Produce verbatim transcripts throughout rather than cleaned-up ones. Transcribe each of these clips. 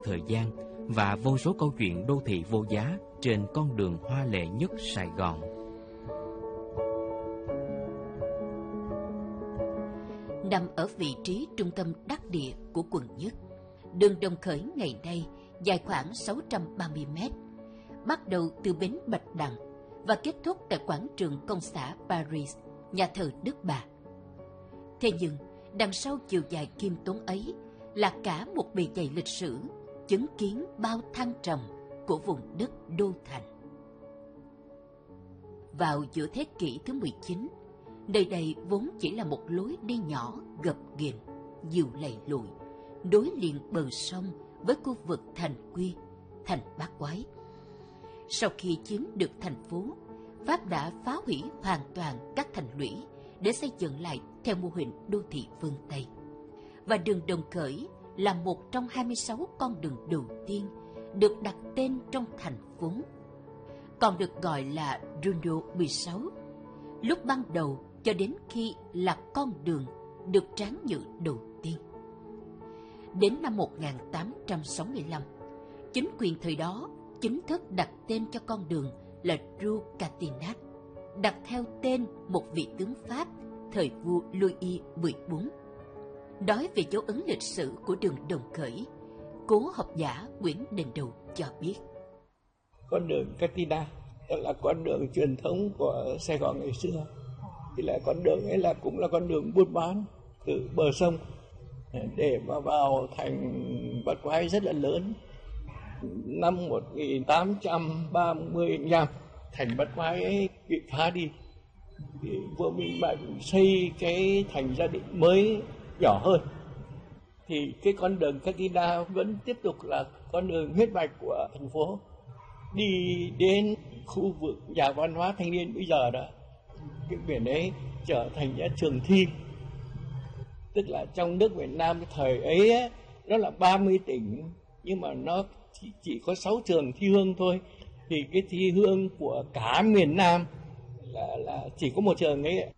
thời gian và vô số câu chuyện đô thị vô giá trên con đường hoa lệ nhất Sài Gòn. Nằm ở vị trí trung tâm đắc địa của quận Nhất, đường Đồng Khởi ngày nay dài khoảng sáu trăm ba mươi mét, bắt đầu từ bến Bạch Đằng và kết thúc tại quảng trường công xã Paris, nhà thờ Đức Bà. Thế nhưng, đằng sau chiều dài khiêm tốn ấy là cả một bề dày lịch sử, chứng kiến bao thăng trầm của vùng đất đô thành. Vào giữa thế kỷ thứ mười chín, nơi đây vốn chỉ là một lối đi nhỏ gập ghềnh, dìu lầy lụi, đối liền bờ sông với khu vực Thành Quy, thành Bát Quái. Sau khi chiếm được thành phố, Pháp đã phá hủy hoàn toàn các thành lũy để xây dựng lại theo mô hình đô thị phương Tây. Và đường Đồng Khởi là một trong hai mươi sáu con đường đầu tiên được đặt tên trong thành phố, còn được gọi là Route mười sáu, lúc ban đầu cho đến khi là con đường được tráng nhự đầu tiên. Đến năm một nghìn tám trăm sáu mươi lăm, chính quyền thời đó chính thức đặt tên cho con đường là Rue Catinat, đặt theo tên một vị tướng Pháp thời vua Louis mười bốn. Nói về dấu ấn lịch sử của đường Đồng Khởi, cố học giả Nguyễn Đình Đầu cho biết: con đường Catinat là con đường truyền thống của Sài Gòn ngày xưa, thì là con đường ấy là cũng là con đường buôn bán từ bờ sông để mà vào thành Bát Quái rất là lớn. Năm một nghìn tám trăm ba mươi lăm, thành Bát Quái ấy bị phá đi, thì vua Minh Mạnh xây cái thành Gia Định mới nhỏ hơn, thì cái con đường Catinat vẫn tiếp tục là con đường huyết mạch của thành phố, đi đến khu vực nhà văn hóa thanh niên bây giờ đó. Cái biển ấy trở thành nhà Trường Thi, tức là trong nước Việt Nam thời ấy, ấy nó là ba mươi tỉnh nhưng mà nó chỉ, chỉ có sáu trường thi hương thôi, thì cái thi hương của cả miền Nam là, là chỉ có một trường ấy.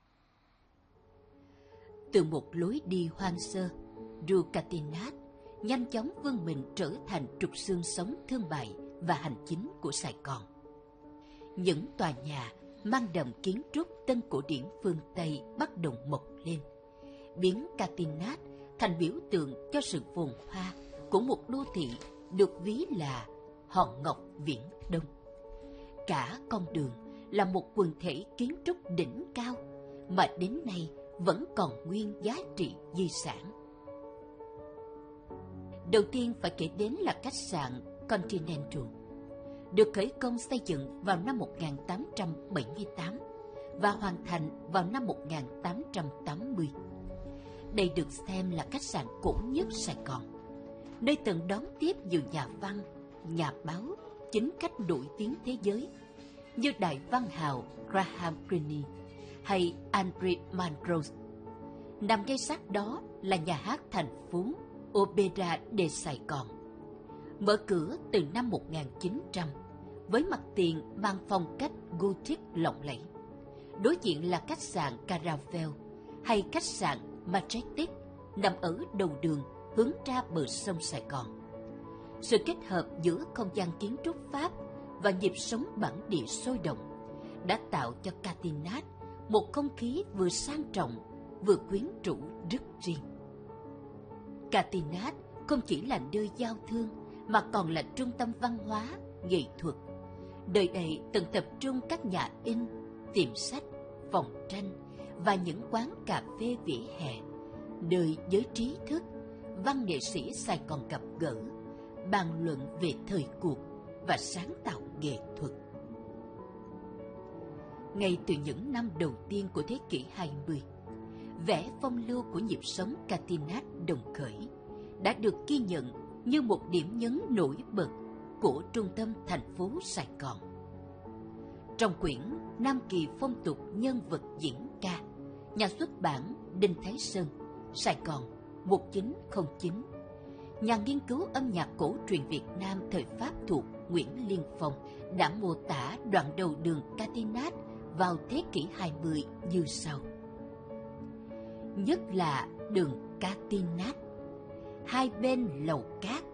Từ một lối đi hoang sơ, Rue Catinat nhanh chóng vươn mình trở thành trục xương sống thương mại và hành chính của Sài Gòn. Những tòa nhà mang đậm kiến trúc tân cổ điển phương Tây bắt đầu mọc lên, biến Catinat thành biểu tượng cho sự phồn hoa của một đô thị được ví là hòn ngọc viễn đông. Cả con đường là một quần thể kiến trúc đỉnh cao mà đến nay vẫn còn nguyên giá trị di sản. Đầu tiên phải kể đến là khách sạn Continental, được khởi công xây dựng vào năm một nghìn tám trăm bảy mươi tám và hoàn thành vào năm một nghìn tám trăm tám mươi. Đây được xem là khách sạn cổ nhất Sài Gòn, nơi từng đón tiếp nhiều nhà văn, nhà báo, chính khách nổi tiếng thế giới như đại văn hào Graham Greene hay Andre Malraux. Nằm ngay sát đó là nhà hát thành phố Opera de Sài Gòn, mở cửa từ năm một nghìn chín trăm với mặt tiền mang phong cách Gothic lộng lẫy. Đối diện là khách sạn Caravel hay khách sạn Majestic nằm ở đầu đường hướng ra bờ sông Sài Gòn. Sự kết hợp giữa không gian kiến trúc Pháp và nhịp sống bản địa sôi động đã tạo cho Catinat một không khí vừa sang trọng vừa quyến rũ rất riêng. Catinat không chỉ là nơi giao thương mà còn là trung tâm văn hóa, nghệ thuật. Nơi đây từng tập trung các nhà in, tiệm sách, phòng tranh và những quán cà phê vỉa hè, nơi giới trí thức, văn nghệ sĩ Sài Gòn gặp gỡ, bàn luận về thời cuộc và sáng tạo nghệ thuật. Ngay từ những năm đầu tiên của thế kỷ hai mươi, vẻ phong lưu của nhịp sống Catinat Đồng Khởi đã được ghi nhận như một điểm nhấn nổi bật của trung tâm thành phố Sài Gòn. Trong quyển Nam Kỳ phong tục nhân vật diễn ca, nhà xuất bản Đinh Thái Sơn, Sài Gòn một nghìn chín trăm lẻ chín, nhà nghiên cứu âm nhạc cổ truyền Việt Nam thời Pháp thuộc Nguyễn Liên Phong đã mô tả đoạn đầu đường Catinat vào thế kỷ hai mươi như sau: nhất là đường Catinat, hai bên lầu cát